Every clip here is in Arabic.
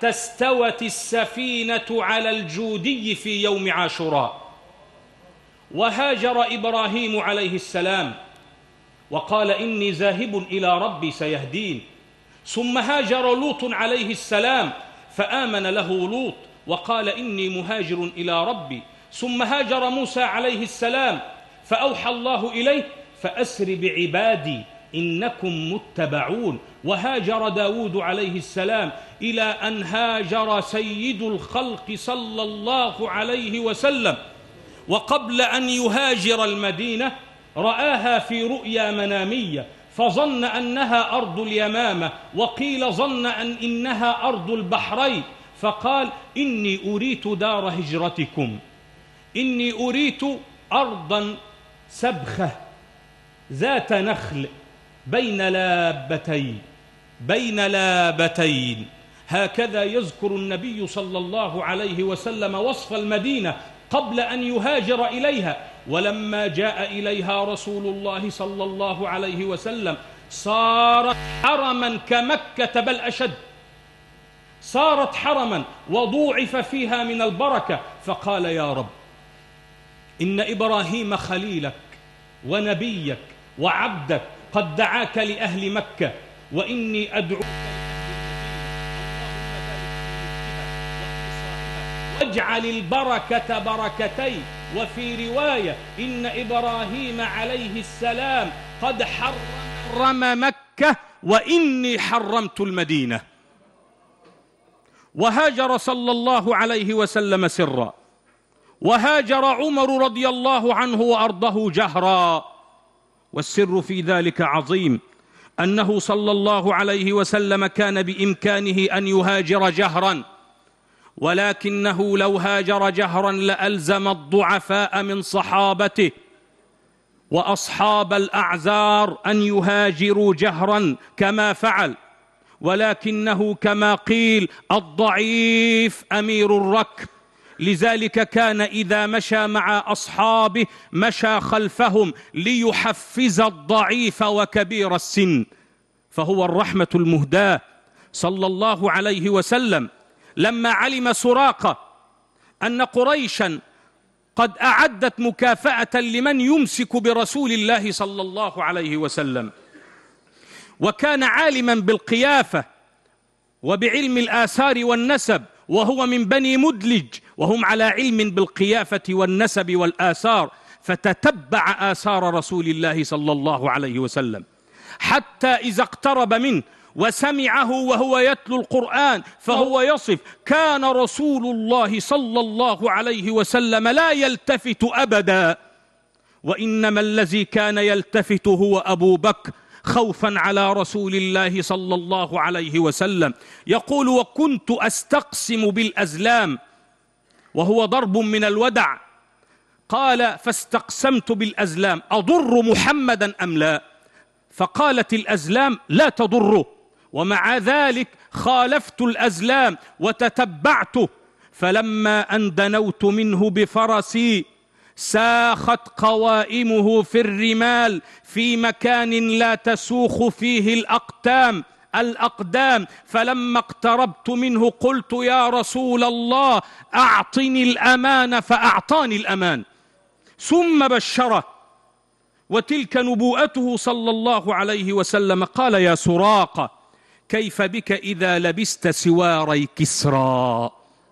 استوت السفينة على الجودي في يوم عاشوراء، وهاجر إبراهيم عليه السلام وقال إني ذاهب إلى ربي سيهدين، ثم هاجر لوط عليه السلام فآمن له لوط وقال إني مهاجر إلى ربي، ثم هاجر موسى عليه السلام فأوحى الله إليه فأسر بعبادي إنكم متبعون، وهاجر داود عليه السلام إلى أن هاجر سيد الخلق صلى الله عليه وسلم، وقبل أن يهاجر المدينة رآها في رؤيا منامية فظن أنها أرض اليمامة، وقيل ظن إنها أرض البحرين، فقال إني أريت دار هجرتكم، إني أريت أرضا سبخة ذات نخل بين لابتين. هكذا يذكر النبي صلى الله عليه وسلم وصف المدينة قبل أن يهاجر إليها، ولما جاء إليها رسول الله صلى الله عليه وسلم صارت حرما كمكة بل أشد، صارت حرما وضوعف فيها من البركة، فقال يا رب إن إبراهيم خليلك ونبيك وعبدك قد دعاك لأهل مكة، وإني أدعوك واجعل البركة بركتين. وفي رواية إن إبراهيم عليه السلام قد حرم مكة وإني حرمت المدينة. وهاجر صلى الله عليه وسلم سرا، وهاجر عمر رضي الله عنه وأرضه جهرا، والسر في ذلك عظيم، أنه صلى الله عليه وسلم كان بإمكانه أن يهاجر جهرا، ولكنه لو هاجر جهرا لألزم الضعفاء من صحابته وأصحاب الأعذار أن يهاجروا جهرا كما فعل، ولكنه كما قيل الضعيف أمير الركب، لذلك كان إذا مشى مع أصحابه مشى خلفهم ليحفز الضعيف وكبير السن، فهو الرحمة المهداة صلى الله عليه وسلم. لما علم سراقة أن قريشا قد أعدت مكافأة لمن يمسك برسول الله صلى الله عليه وسلم، وكان عالما بالقيافة وبعلم الآثار والنسب، وهو من بني مدلج وهم على علم بالقيافة والنسب والآثار، فتتبع آثار رسول الله صلى الله عليه وسلم حتى إذا اقترب منه وسمعه وهو يتلو القرآن فهو يصف كان رسول الله صلى الله عليه وسلم لا يلتفت أبدا، وإنما الذي كان يلتفت هو أبو بكر خوفا على رسول الله صلى الله عليه وسلم. يقول وكنت أستقسم بالأزلام، وهو ضرب من الودع، قال فاستقسمت بالأزلام أضر محمدا أم لا؟ فقالت الأزلام لا تضره، ومع ذلك خالفت الأزلام وتتبعته، فلما أن دنوت منه بفرسي ساخت قوائمه في الرمال في مكان لا تسوخ فيه الأقدام، فلما اقتربت منه قلت يا رسول الله أعطني الأمان، فأعطاني الأمان، ثم بشره، وتلك نبوءته صلى الله عليه وسلم. قال يا سراقة كيف بك إذا لبست سواري كسرى؟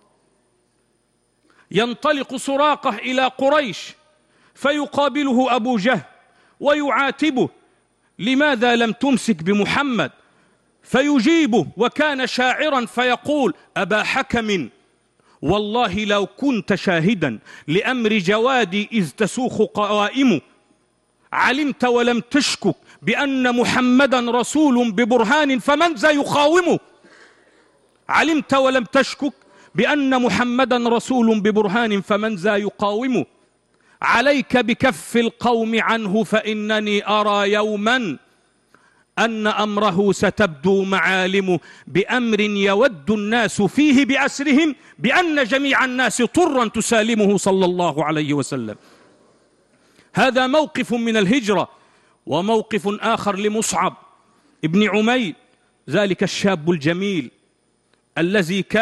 ينطلق سراقة إلى قريش فيقابله أبو جهل ويعاتبه لماذا لم تمسك بمحمد؟ فيجيبه وكان شاعرا فيقول أبا حكم والله لو كنت شاهدا لأمر جوادي إذ تسوخ قوائم، علمت ولم تشكك بأن محمدا رسول ببرهان فمن ذا يقاومه، علمت ولم تشكك بأن محمدا رسول ببرهان فمن ذا يقاومه، عليك بكف القوم عنه فإنني أرى يوما أن أمره ستبدو معالمه، بأمر يود الناس فيه بأسرهم بأن جميع الناس طرا تسالمه صلى الله عليه وسلم. هذا موقف من الهجرة. وموقف آخر لمصعب ابن عمير، ذلك الشاب الجميل الذي كان